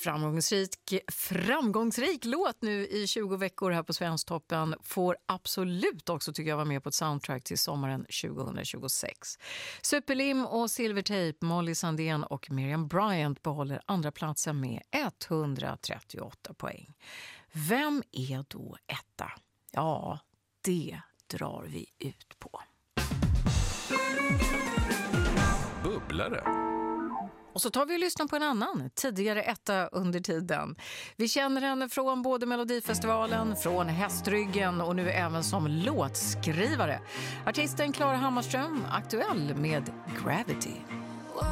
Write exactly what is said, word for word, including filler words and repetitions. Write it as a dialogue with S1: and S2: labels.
S1: framgångsrik, framgångsrik låt nu i tjugo veckor här på Svensktoppen får absolut också tycker jag vara med på ett soundtrack till sommaren tjugohundratjugosex. Superlim och Silvertape, Molly Sandén och Miriam Bryant behåller andra platsen med etthundratrettioåtta poäng. Vem är då etta? Ja, det drar vi ut på.
S2: Bubblare.
S1: Och så tar vi och lyssnar på en annan, tidigare etta under tiden. Vi känner henne från både Melodifestivalen, från Hästryggen och nu även som låtskrivare. Artisten Klara Hammarström, aktuell med Gravity.